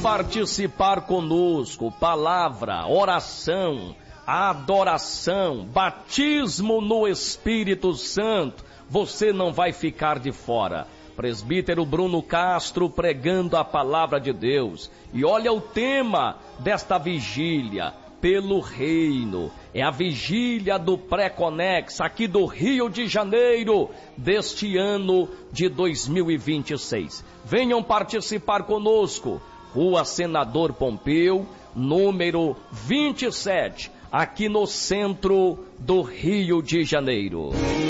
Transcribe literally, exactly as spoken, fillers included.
participar conosco. Palavra, oração, adoração, batismo no Espírito Santo. Você não vai ficar de fora. Presbítero Bruno Castro pregando a palavra de Deus. E olha o tema desta vigília, pelo reino. É a vigília do Pré-Conex, aqui do Rio de Janeiro, deste ano de dois mil e vinte e seis. Venham participar conosco. Rua Senador Pompeu, número vinte e sete, aqui no centro do Rio de Janeiro.